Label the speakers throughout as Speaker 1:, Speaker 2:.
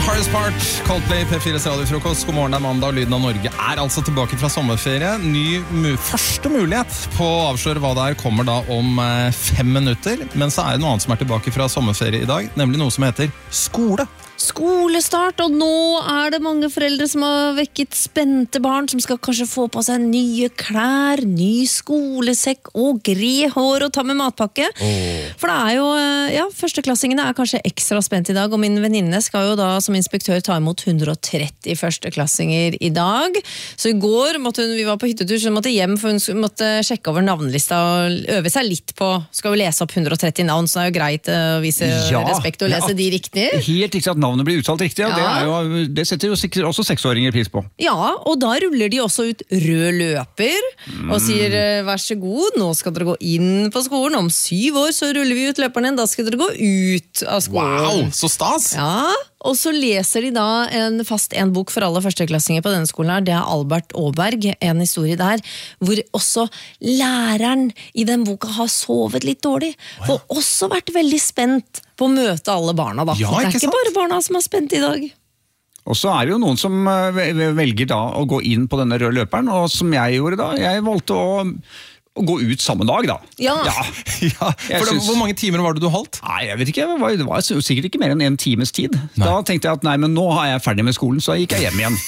Speaker 1: Hardest Part, Coldplay, P4's radiofrokost. God morgen, det mandag, og Lyden av Norge altså tilbake fra sommerferie. Første mulighet på å avsløre hva det kommer da om 5 minutter. Men så det noe annet som tilbake fra sommerferie i dag, nemlig noe som heter skole.
Speaker 2: Skolestart, og nå det mange foreldre som har vekket spente barn som skal kanskje få på seg nye klær, ny skolesekk og gre hår og ta med matpakke. For det jo, førsteklassingene kanskje ekstra spent i dag, og min venninne skal jo da som inspektør ta imot 130 førsteklassinger i dag. Så i går vi var på hyttetur, så måtte hjem, for hun måtte sjekke over navnelista og øve seg litt på, skal vi lese opp 130 navn, så det jo greit å vise respekt og lese de riktig.
Speaker 3: Helt riktig at navnet blir uttalt riktig, og det setter jo sikkert også 6-åringer pris på.
Speaker 2: Ja, og da ruller de også ut rød løper, og sier, vær så god, nå skal dere gå inn på skolen, om 7 år så ruller vi ut løperne, da skal dere gå ut av skolen.
Speaker 1: Wow, så stas!
Speaker 2: Ja, og så leser de da en bok for alle førsteklassinger på denne skolen her, det Albert Åberg, en historie der, hvor også læreren i den boka har sovet litt dårlig, og også vært veldig spent på å møte alle barna da.
Speaker 1: Ja,
Speaker 2: det ikke bare barna som spent i dag.
Speaker 3: Og så det jo noen som velger da å gå inn på denne røde løperen, og som jeg gjorde da, jeg valgte å gå ut samme dag da.
Speaker 2: Ja.
Speaker 1: Hvor mange timer var det du holdt?
Speaker 3: Nei, jeg vet ikke, det var sikkert ikke mer enn 1 times tid. Da tenkte jeg at men nå jeg ferdig med skolen, så gikk jeg hjem igjen.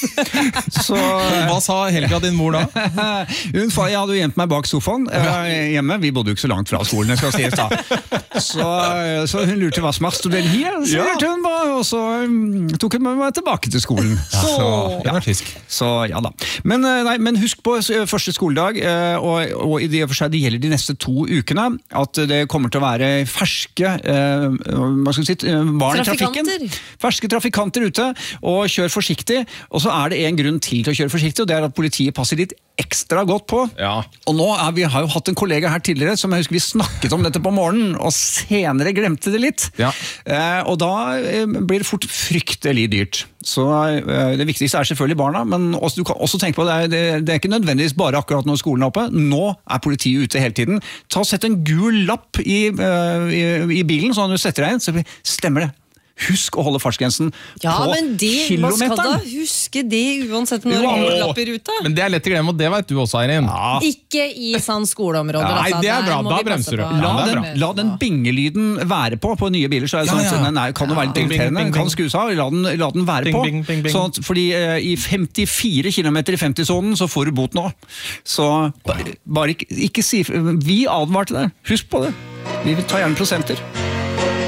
Speaker 1: Hva sa Helga, din mor da?
Speaker 3: Jeg hadde jo gjemt meg bak sofaen hjemme, vi bodde jo ikke så langt fra skolen, jeg skal sies da. Så hun lurte hva som studerer her, så lurte hun bare, og så tok hun meg tilbake til skolen.
Speaker 1: Det var fisk.
Speaker 3: Så ja da. Men husk på første skoledag, og i det for seg, det gjelder de neste 2 ukene, at det kommer til å være ferske barn i trafikken. Ferske trafikanter ute, og kjør forsiktig. Og så det en grunn til å kjøre forsiktig, og det at politiet passer litt ekstra godt på.
Speaker 1: Ja.
Speaker 3: Og nå vi har jo hatt en kollega her tidligere, som jeg husker vi snakket om dette på morgenen, og senere glemte det litt.
Speaker 1: Ja.
Speaker 3: Og da blir det fort fryktelig dyrt. Så det viktigste selvfølgelig barna, men du kan også tenke på det ikke nødvendigvis bare akkurat når skolen oppe. Nå politiet ute hele tiden. Sett en gul lapp i bilen, sånn at du setter deg inn, så stemmer det. Husk å holde fartsgrensen på kilometeren.
Speaker 2: Man skal da huske det uansett når det er lapp i ruta.
Speaker 1: Men det lett å glemme, og det vet du også, Eirin.
Speaker 2: Ja. Ikke i sånn skoleområder.
Speaker 1: Nei, det bra, da bremser du.
Speaker 3: La den bingelyden være på nye biler, så det sånn at den kan jo være litt irriterende, kan skrues av, la den være på. Sånn at, fordi i 54 km i 50-sonen så får du bot nå. Så bare ikke si, vi advarte deg, husk på det. Vi vil ta gjerne prosenter.